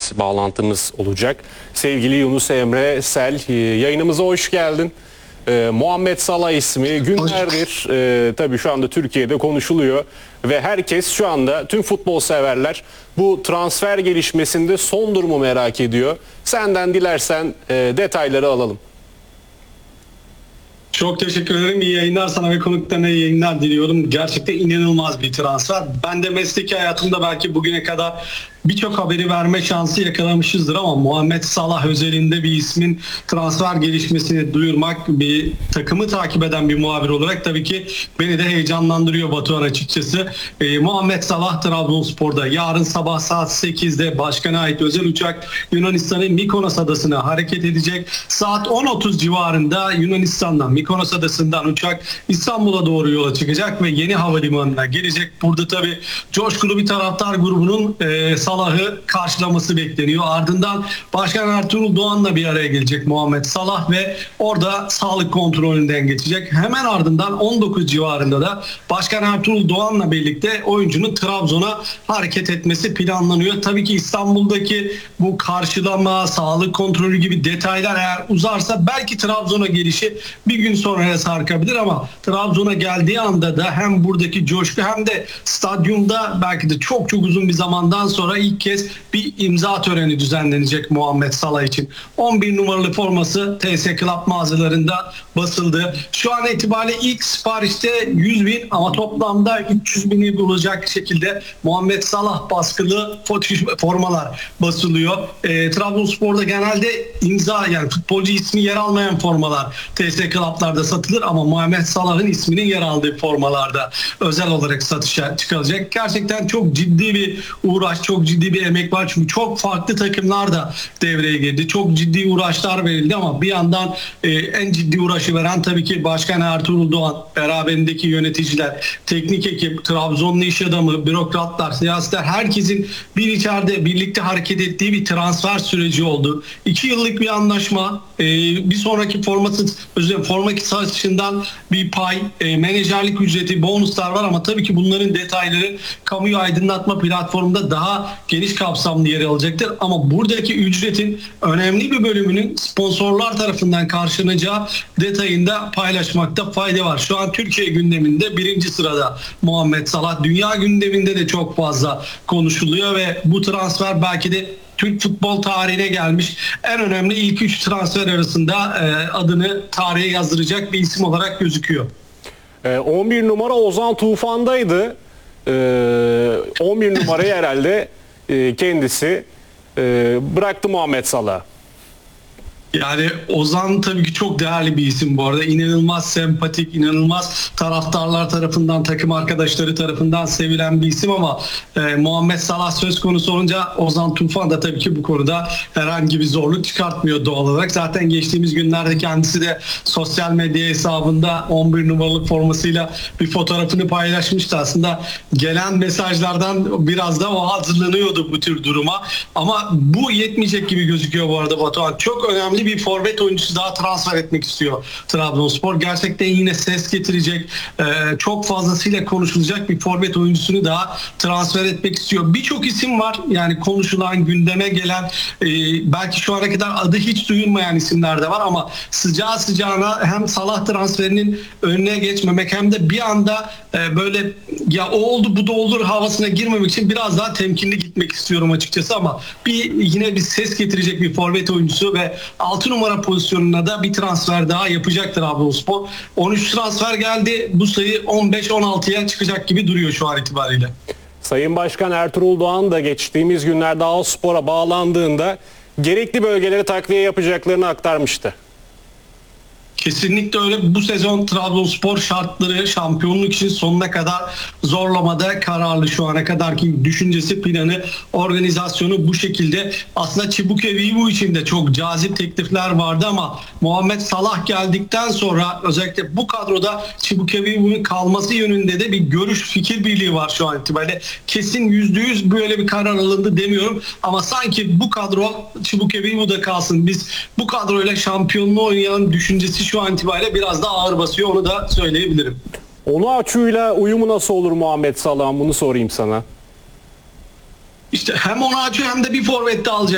bağlantımız olacak. Sevgili Yunus Emre Sel, yayınımıza hoş geldin. Muhammed Salah ismi günlerdir tabii şu anda Türkiye'de konuşuluyor ve herkes şu anda, tüm futbol severler bu transfer gelişmesinde son durumu merak ediyor. Senden dilersen detayları alalım. Çok teşekkür ederim. İyi yayınlar sana ve konuklarına, iyi yayınlar diliyorum. Gerçekten inanılmaz bir transfer. Ben de mesleki hayatımda belki bugüne kadar birçok haberi verme şansı yakalamışızdır ama Muhammed Salah özelinde bir ismin transfer gelişmesini duyurmak, bir takımı takip eden bir muhabir olarak tabii ki beni de heyecanlandırıyor Batuhan açıkçası. Muhammed Salah Trabzonspor'da yarın sabah saat 8'de başkana ait özel uçak Yunanistan'ın Mikonos adasına hareket edecek. Saat 10.30 civarında Yunanistan'dan, Mikonos adasından uçak İstanbul'a doğru yola çıkacak ve yeni havalimanına gelecek. Burada tabii coşkulu bir taraftar grubunun Salah'ı karşılaması bekleniyor. Ardından Başkan Ertuğrul Doğan'la bir araya gelecek Muhammed Salah ve orada sağlık kontrolünden geçecek. Hemen ardından 19 civarında da Başkan Ertuğrul Doğan'la birlikte oyuncunun Trabzon'a hareket etmesi planlanıyor. Tabii ki İstanbul'daki bu karşılama, sağlık kontrolü gibi detaylar eğer uzarsa belki Trabzon'a gelişi bir gün sonraya sarkabilir ama Trabzon'a geldiği anda da hem buradaki coşku hem de stadyumda belki de çok uzun bir zamandan sonra ilk kez bir imza töreni düzenlenecek Muhammed Salah için. 11 numaralı forması TS Club mağazalarında basıldı. Şu an itibariyle ilk siparişte 100.000 ama toplamda 300.000'i bulacak şekilde Muhammed Salah baskılı formalar basılıyor. Trabzonspor'da genelde imza, yani futbolcu ismi yer almayan formalar TS Club'larda satılır ama Muhammed Salah'ın isminin yer aldığı formalarda özel olarak satışa çıkılacak. Gerçekten çok ciddi bir uğraş, çok ciddi bir emek var. Çünkü çok farklı takımlar da devreye girdi. Çok ciddi uğraşlar verildi ama bir yandan en ciddi uğraşı veren tabii ki Başkan Ertuğrul Doğan, beraberindeki yöneticiler, teknik ekip, Trabzonlu iş adamı, bürokratlar, siyasiler, herkesin bir içeride birlikte hareket ettiği bir transfer süreci oldu. 2 yıllık bir anlaşma, bir sonraki forma satışından bir pay, menajerlik ücreti, bonuslar var ama tabii ki bunların detayları kamuyu aydınlatma platformunda daha geniş kapsamlı yer alacaktır. Ama buradaki ücretin önemli bir bölümünün sponsorlar tarafından karşılanacağı detayında paylaşmakta fayda var. Şu an Türkiye gündeminde 1. sırada Muhammed Salah. Dünya gündeminde de çok fazla konuşuluyor ve bu transfer belki de Türk futbol tarihine gelmiş en önemli ilk 3 transfer arasında adını tarihe yazdıracak bir isim olarak gözüküyor. 11 numara Ozan Tufan'daydı. 11 numarayı herhalde kendisi bıraktı Muhammed Salah. Yani Ozan tabii ki çok değerli bir isim bu arada. İnanılmaz sempatik, inanılmaz taraftarlar tarafından, takım arkadaşları tarafından sevilen bir isim ama Muhammed Salah söz konusu olunca Ozan Tufan da tabii ki bu konuda herhangi bir zorluk çıkartmıyor doğal olarak. Zaten geçtiğimiz günlerde kendisi de sosyal medya hesabında 11 numaralı formasıyla bir fotoğrafını paylaşmıştı. Aslında gelen mesajlardan biraz da o hazırlanıyordu bu tür duruma. Ama bu yetmeyecek gibi gözüküyor bu arada Batuhan. Çok önemli bir forvet oyuncusu daha transfer etmek istiyor Trabzonspor. Gerçekten yine ses getirecek, çok fazlasıyla konuşulacak bir forvet oyuncusunu daha transfer etmek istiyor. Birçok isim var. Yani konuşulan, gündeme gelen, belki şu ana kadar adı hiç duyulmayan isimler de var ama sıcağı sıcağına hem Salah transferinin önüne geçmemek hem de bir anda böyle ya o oldu bu da olur havasına girmemek için biraz daha temkinli gitmek istiyorum açıkçası ama yine bir ses getirecek bir forvet oyuncusu ve 6 numara pozisyonuna da bir transfer daha yapacaktır Trabzonspor. 13 transfer geldi. Bu sayı 15-16'ya çıkacak gibi duruyor şu an itibariyle. Sayın Başkan Ertuğrul Doğan da geçtiğimiz günlerde Ağusspor'a bağlandığında gerekli bölgelere takviye yapacaklarını aktarmıştı. Kesinlikle öyle. Bu sezon Trabzonspor şartları şampiyonluk için sonuna kadar zorlamada kararlı, şu ana kadarki düşüncesi, planı, organizasyonu bu şekilde. Aslında Çibuke bu için de çok cazip teklifler vardı ama Muhammed Salah geldikten sonra özellikle bu kadroda Çibuke bunun kalması yönünde de bir görüş, fikir birliği var şu an itibariyle. Kesin %100 böyle bir karar alındı demiyorum ama sanki bu kadro Çibuke bu da kalsın, biz bu kadroyla şampiyonluğu oynayalım düşüncesi şu an itibariyle biraz daha ağır basıyor, onu da söyleyebilirim. Onuachu'yla uyumu nasıl olur Muhammed Salah'ın, bunu sorayım sana. İşte hem Onuachu hem de bir forvet de alacak.